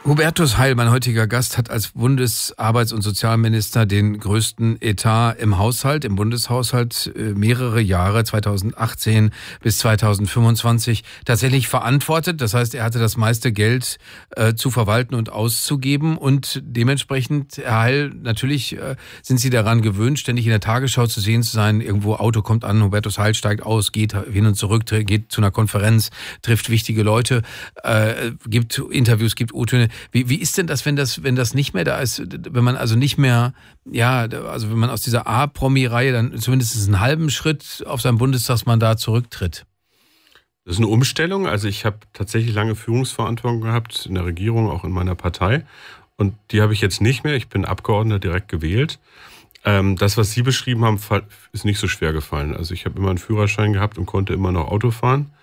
Hubertus Heil, mein heutiger Gast, hat als Bundesarbeits- und Sozialminister den größten Etat im Haushalt, im Bundeshaushalt, mehrere Jahre, 2018 bis 2025, tatsächlich verantwortet. Das heißt, er hatte das meiste Geld zu verwalten und auszugeben. Und dementsprechend, Herr Heil, natürlich sind Sie daran gewöhnt, ständig in der Tagesschau zu sehen zu sein. Irgendwo Auto kommt an, Hubertus Heil steigt aus, geht hin und zurück, geht zu einer Konferenz, trifft wichtige Leute, gibt Interviews, gibt O-Töne. Wie ist denn das, wenn das nicht mehr da ist, wenn man also nicht mehr, wenn man aus dieser A-Promi-Reihe dann zumindest einen halben Schritt auf sein Bundestagsmandat zurücktritt? Das ist eine Umstellung. Also ich habe tatsächlich lange Führungsverantwortung gehabt in der Regierung, auch in meiner Partei. Und die habe ich jetzt nicht mehr. Ich bin Abgeordneter direkt gewählt. Das, was Sie beschrieben haben, ist nicht so schwer gefallen. Also ich habe immer einen Führerschein gehabt und konnte immer noch Auto fahren.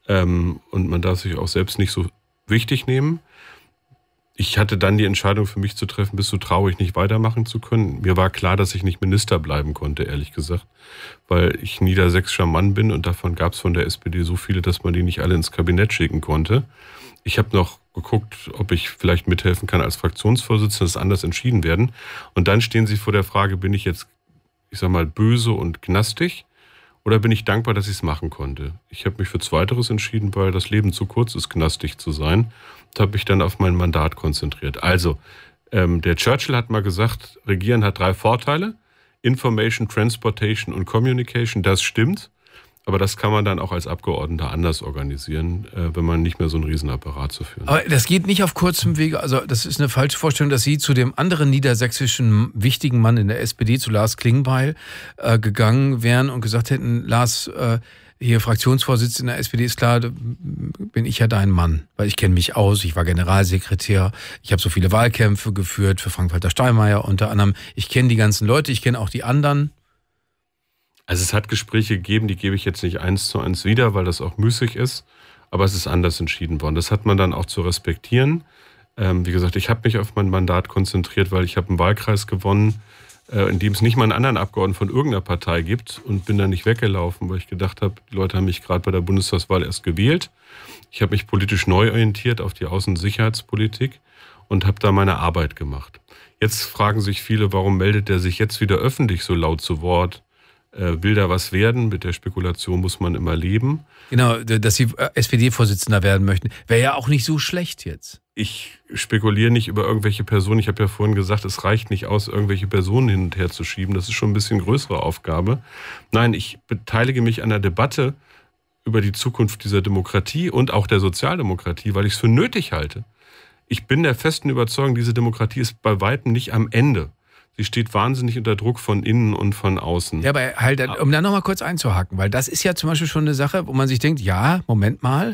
Und man darf sich auch selbst nicht so wichtig nehmen. Ich hatte dann die Entscheidung für mich zu treffen, bist du traurig, nicht weitermachen zu können. Mir war klar, dass ich nicht Minister bleiben konnte, ehrlich gesagt, weil ich niedersächsischer Mann bin und davon gab es von der SPD so viele, dass man die nicht alle ins Kabinett schicken konnte. Ich habe noch geguckt, ob ich vielleicht mithelfen kann als Fraktionsvorsitzender, das anders entschieden werden. Und dann stehen Sie vor der Frage, bin ich jetzt, ich sag mal, böse und gnastig? Oder bin ich dankbar, dass ich es machen konnte? Ich habe mich für Zweiteres entschieden, weil das Leben zu kurz ist, gnastig zu sein. Da habe ich dann auf mein Mandat konzentriert. Also, der Churchill hat mal gesagt, Regieren hat 3 Vorteile. Information, Transportation und Communication, das stimmt. Aber das kann man dann auch als Abgeordneter anders organisieren, wenn man nicht mehr so einen Riesenapparat zu führen hat. Aber das geht nicht auf kurzem Wege. Also das ist eine falsche Vorstellung, dass Sie zu dem anderen niedersächsischen wichtigen Mann in der SPD, zu Lars Klingbeil, gegangen wären und gesagt hätten, Lars, hier Fraktionsvorsitzender der SPD, ist klar, bin ich ja dein Mann, weil ich kenne mich aus, ich war Generalsekretär, ich habe so viele Wahlkämpfe geführt für Frank-Walter Steinmeier unter anderem. Ich kenne die ganzen Leute, ich kenne auch die anderen. Also es hat Gespräche gegeben, die gebe ich jetzt nicht 1:1 wieder, weil das auch müßig ist, aber es ist anders entschieden worden. Das hat man dann auch zu respektieren. Wie gesagt, ich habe mich auf mein Mandat konzentriert, weil ich habe einen Wahlkreis gewonnen, in dem es nicht mal einen anderen Abgeordneten von irgendeiner Partei gibt und bin dann nicht weggelaufen, weil ich gedacht habe, die Leute haben mich gerade bei der Bundestagswahl erst gewählt. Ich habe mich politisch neu orientiert auf die Außen- und Sicherheitspolitik und habe da meine Arbeit gemacht. Jetzt fragen sich viele, warum meldet der sich jetzt wieder öffentlich so laut zu Wort? Will da was werden? Mit der Spekulation muss man immer leben. Genau, dass Sie SPD-Vorsitzender werden möchten. Wäre ja auch nicht so schlecht jetzt. Ich spekuliere nicht über irgendwelche Personen. Ich habe ja vorhin gesagt, es reicht nicht aus, irgendwelche Personen hin und her zu schieben. Das ist schon ein bisschen größere Aufgabe. Nein, ich beteilige mich an der Debatte über die Zukunft dieser Demokratie und auch der Sozialdemokratie, weil ich es für nötig halte. Ich bin der festen Überzeugung, diese Demokratie ist bei weitem nicht am Ende. Sie steht wahnsinnig unter Druck von innen und von außen. Ja, aber halt, um da nochmal kurz einzuhaken, weil das ist ja zum Beispiel schon eine Sache, wo man sich denkt, ja, Moment mal,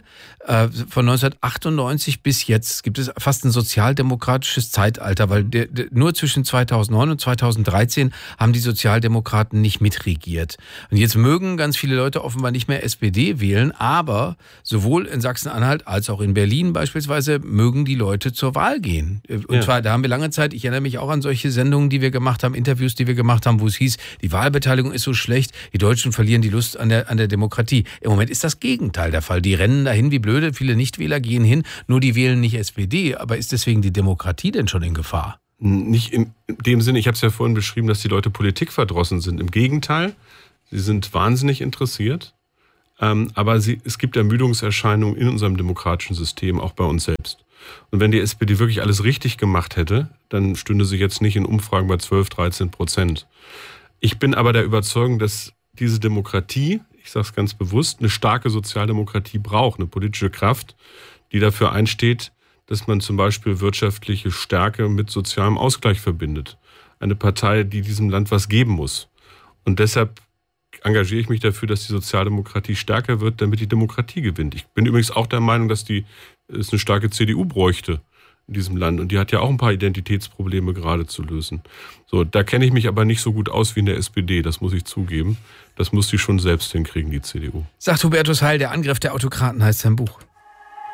von 1998 bis jetzt gibt es fast ein sozialdemokratisches Zeitalter, weil nur zwischen 2009 und 2013 haben die Sozialdemokraten nicht mitregiert. Und jetzt mögen ganz viele Leute offenbar nicht mehr SPD wählen, aber sowohl in Sachsen-Anhalt als auch in Berlin beispielsweise mögen die Leute zur Wahl gehen. Und zwar, da haben wir lange Zeit, ich erinnere mich auch an solche Sendungen, die wir gemacht haben, Interviews, die wir gemacht haben, wo es hieß, die Wahlbeteiligung ist so schlecht, die Deutschen verlieren die Lust an der Demokratie. Im Moment ist das Gegenteil der Fall. Die rennen dahin wie blöde, viele Nichtwähler gehen hin, nur die wählen nicht SPD. Aber ist deswegen die Demokratie denn schon in Gefahr? Nicht in dem Sinne, ich habe es ja vorhin beschrieben, dass die Leute politikverdrossen sind. Im Gegenteil, sie sind wahnsinnig interessiert. Aber es gibt Ermüdungserscheinungen in unserem demokratischen System, auch bei uns selbst. Und wenn die SPD wirklich alles richtig gemacht hätte, dann stünde sie jetzt nicht in Umfragen bei 12-13%. Ich bin aber der Überzeugung, dass diese Demokratie, ich sage es ganz bewusst, eine starke Sozialdemokratie braucht, eine politische Kraft, die dafür einsteht, dass man zum Beispiel wirtschaftliche Stärke mit sozialem Ausgleich verbindet. Eine Partei, die diesem Land was geben muss. Und deshalb engagiere ich mich dafür, dass die Sozialdemokratie stärker wird, damit die Demokratie gewinnt. Ich bin übrigens auch der Meinung, dass es eine starke CDU bräuchte in diesem Land. Und die hat ja auch ein paar Identitätsprobleme gerade zu lösen. So, da kenne ich mich aber nicht so gut aus wie in der SPD, das muss ich zugeben. Das muss die schon selbst hinkriegen, die CDU. Sagt Hubertus Heil, der Angriff der Autokraten heißt sein Buch.